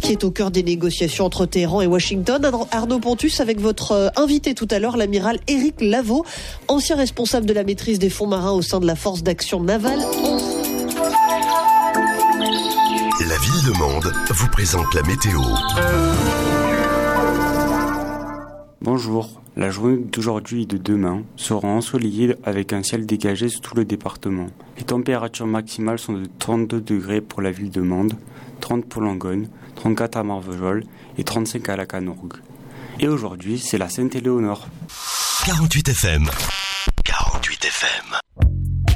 qui est au cœur des négociations entre Téhéran et Washington. Arnaud Pontus avec votre invité tout à l'heure, l'amiral Éric Laveau, ancien responsable de la maîtrise des fonds marins au sein de la force d'action navale. La ville de Mende vous présente la météo. Bonjour, la journée d'aujourd'hui et de demain sera ensoleillée avec un ciel dégagé sur tout le département. Les températures maximales sont de 32 degrés pour la ville de Mende, 30 pour Langogne, 34 à Marvejols et 35 à Lacanourgue. Et aujourd'hui, c'est la Sainte-Éléonore. 48 FM. 48 FM.